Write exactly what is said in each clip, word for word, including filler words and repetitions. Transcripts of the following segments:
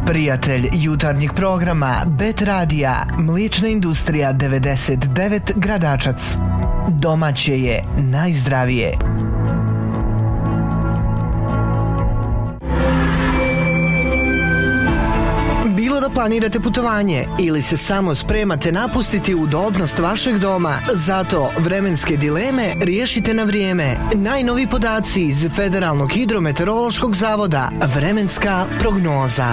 Prijatelj jutarnjeg programa Bet Radija, mliječna industrija devedeset devet Gradačac. Domaće je najzdravije. Bilo da planirate putovanje ili se samo spremate napustiti udobnost vašeg doma, zato vremenske dileme riješite na vrijeme. Najnovi podaci iz Federalnog hidrometeorološkog zavoda, vremenska prognoza.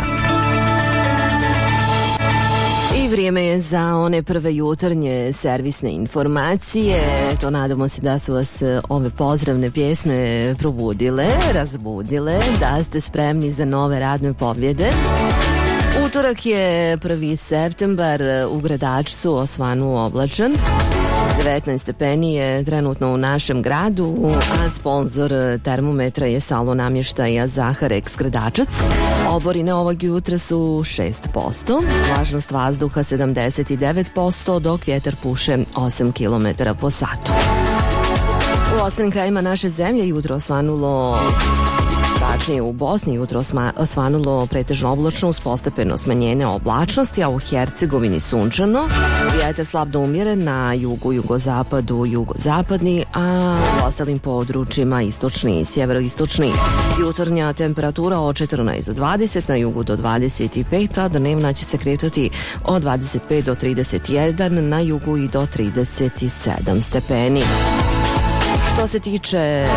I vrijeme je za one prve jutarnje servisne informacije. To nadamo se da su vas ove pozdravne pjesme probudile, razbudile, da ste spremni za nove radne pobjede. Utorak je prvi septembar, u Gradačcu osvanuo oblačan. devetnaest stepeni je trenutno u našem gradu, a sponzor termometra je salon namještaja Zaharex Gradačac. Oborine ovog jutra su šest posto, vlažnost vazduha sedamdeset devet posto, dok vjetar puše osam kilometara po satu. U ostalim krajima naše zemlje jutro osvanulo Tačnije u Bosni jutro osvanulo pretežno oblačno uz postepeno smanjenje oblačnosti, a u Hercegovini sunčano. Vjetar slab do umjeren na jugu, jugozapadu, jugozapadni, a u ostalim područjima istočni i sjeveroistočni. Jutarnja temperatura od četrnaest do dvadeset, na jugu do dvadeset pet, a dnevna će se kretati od dvadeset pet do trideset jedan, na jugu i do trideset sedam stepeni. Što se tiče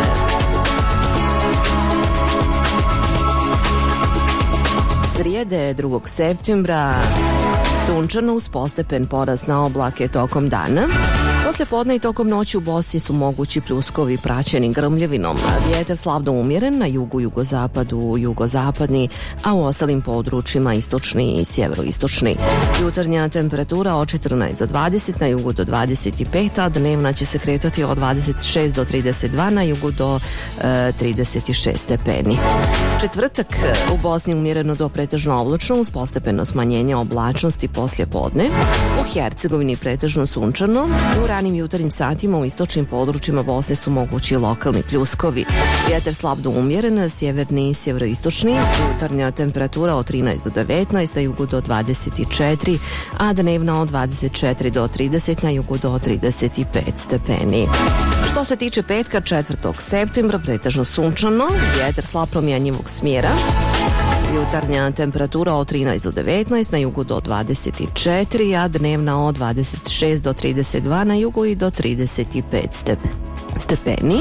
srijede drugog septembra, sunčano uz postepen porast na oblake tokom dana. Posle podne i tokom noći u Bosni su mogući pljuskovi praćeni grmljavinom. Vjetar slab do umjeren na jugu, jugozapadu, jugozapadni, a u ostalim područjima istočni i sjeveroistočni. Jutarnja temperatura od četrnaest do dvadeset, na jugu do dvadeset pet, a dnevna će se kretati od dvadeset šest do trideset dva, na jugu do e, trideset šest stepeni. Četvrtak u Bosni umjereno do pretežno oblačno uz postepeno smanjenje oblačnosti poslje podne. U Hercegovini pretežno sunčano. U ranim jutarnjim satima u istočnim područjima Bosne su mogući lokalni pljuskovi. Vjetar slab do umjeren, sjeverni i sjeveroistočni. Jutarnja temperatura od trinaest do devetnaest, na jugu do dvadeset četiri, a dnevna od dvadeset četiri do trideset, na jugu do trideset pet stepeni. Što se tiče petka četvrtog septembra, pretežno sunčano, vjetar slab promjenjivog smjera. Jutarnja temperatura od trinaest do devetnaest, na jugu do dvadeset četiri, a dnevna od dvadeset šest do trideset dva, na jugu i do trideset pet stepeni.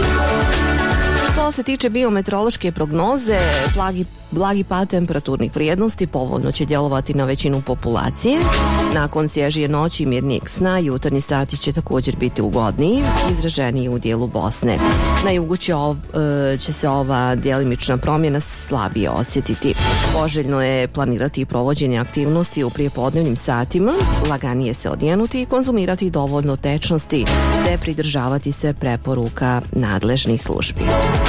Što se tiče biometeorološke prognoze, blagi, blagi pad temperaturnih vrijednosti povoljno će djelovati na većinu populacije. Nakon svježije noći i mirnijeg sna, jutarnji sati će također biti ugodniji, izraženiji u dijelu Bosne. Na jugu će, ov, će se ova djelimična promjena slabije osjetiti. Poželjno je planirati provođenje aktivnosti u prijepodnevnim satima, laganije se odjenuti i konzumirati dovoljno tečnosti, te pridržavati se preporuka nadležnih službi.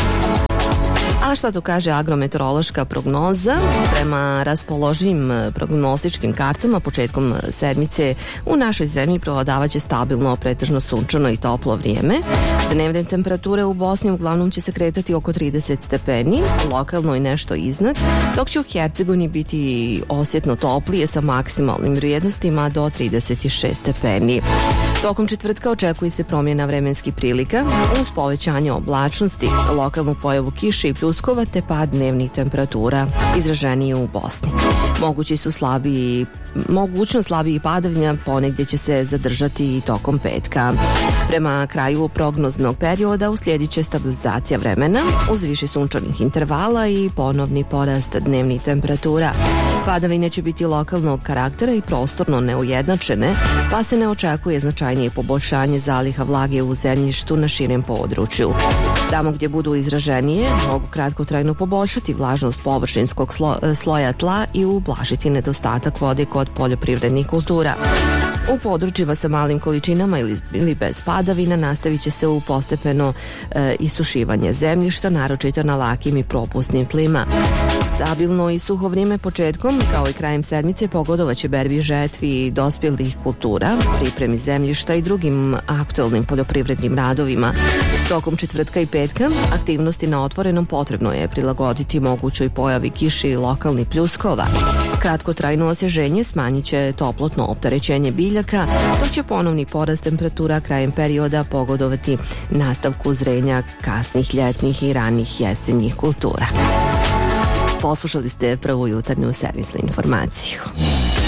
A šta to kaže agrometeorološka prognoza? Prema raspoloživim prognostičkim kartama početkom sedmice u našoj zemlji prevladavaće stabilno, pretežno sunčano i toplo vrijeme. Dnevne temperature u Bosni uglavnom će se kretati oko trideset stepeni, lokalno i nešto iznad, dok će u Hercegovini biti osjetno toplije sa maksimalnim vrijednostima do trideset šest stepeni. Tokom četvrtka očekuje se promjena vremenskih prilika uz povećanje oblačnosti, lokalnu pojavu kiše i pljuskova te pad dnevnih temperatura izraženije u Bosni. Mogući su slabiji, mogućnost slabijih padavanja ponegdje će se zadržati i tokom petka. Prema kraju prognoznog perioda uslijedit će stabilizacija vremena uz više sunčanih intervala i ponovni porast dnevnih temperatura. Padavine će biti lokalnog karaktera i prostorno neujednačene, pa se ne očekuje značajnije poboljšanje zaliha vlage u zemljištu na širem području. Tamo gdje budu izraženije, mogu kratkotrajno poboljšati vlažnost površinskog slo, sloja tla i ublažiti nedostatak vode kod poljoprivrednih kultura. U područjima sa malim količinama ili, ili bez padavina nastavit će se u postepeno e, isušivanje zemljišta, naročito na lakim i propusnim tlima. Stabilno i suho vrijeme početkom, kao i krajem sedmice, pogodovaće berbi žetvi i dospjelih kultura, pripremi zemljišta i drugim aktualnim poljoprivrednim radovima. Tokom četvrtka i petka aktivnosti na otvorenom potrebno je prilagoditi mogućoj pojavi kiše i lokalnih pljuskova. Kratkotrajno osvježenje smanjit će toplotno opterećenje biljaka, dok će ponovni porast temperatura krajem perioda pogodovati nastavku zrenja kasnih ljetnih i ranih jesenjih kultura. Poslušali ste prvu jutarnju servisnu informaciju.